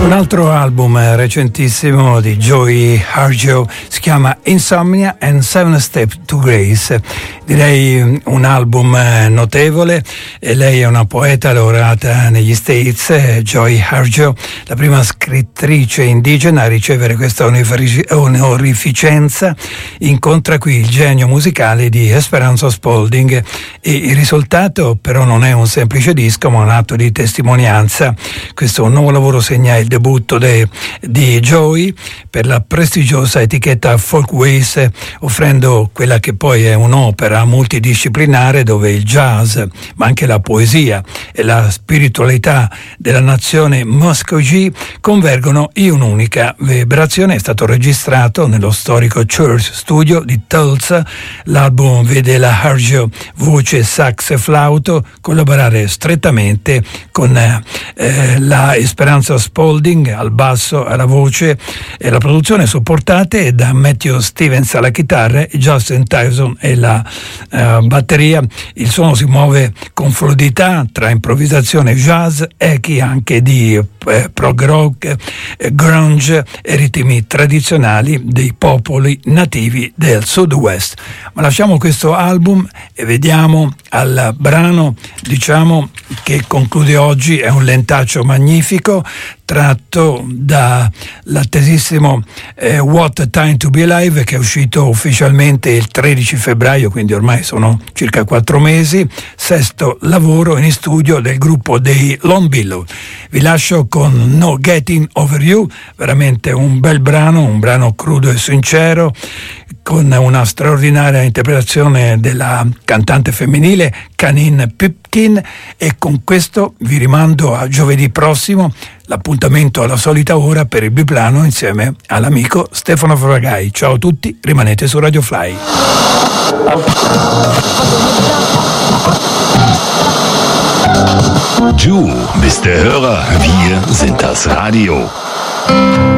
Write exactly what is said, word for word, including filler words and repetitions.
Un altro album recentissimo di Joey Harjo si chiama Insomnia and Seven Steps to Grace. Direi un album notevole, e lei è una poeta laureata negli States, Joey Harjo, la prima scrittrice indigena a ricevere questa onorificenza. Incontra qui il genio musicale di Esperanza Spalding, e il risultato però non è un semplice disco, ma un atto di testimonianza. Questo nuovo lavoro segna il debutto de, di Joey per la prestigiosa etichetta Folkways, offrendo quella che poi è un'opera multidisciplinare dove il jazz, ma anche la poesia e la spiritualità della nazione Muskogee convergono in un'unica vibrazione. È stato registrato nello storico Church Studio di Tulsa. L'album vede la Harjo, voce, sax e flauto, collaborare strettamente con eh, la Esperanza Spalding al basso, alla voce, e la produzione supportate da Matthew Stevens alla chitarra e Justin Tyson e la uh, batteria. Il suono si muove con fluidità tra improvvisazione jazz, echi anche di eh, prog rock, eh, grunge e ritmi tradizionali dei popoli nativi del Sud-West. Ma lasciamo questo album e vediamo al brano, diciamo, che conclude oggi. È un lentaccio magnifico tratto dall'attesissimo eh, What a Time to Be Alive, che è uscito ufficialmente il tredici febbraio, quindi ormai sono circa quattro mesi, sesto lavoro in studio del gruppo dei Long Billow. Vi lascio con No Getting Over You, veramente un bel brano, un brano crudo e sincero, con una straordinaria interpretazione della cantante femminile Kanin Pipkin. E con questo vi rimando a giovedì prossimo, l'appuntamento alla solita ora per il biplano insieme all'amico Stefano Fragai. Ciao a tutti, rimanete su Radio Fly. Du bist der Hörer, wir sind das Radio.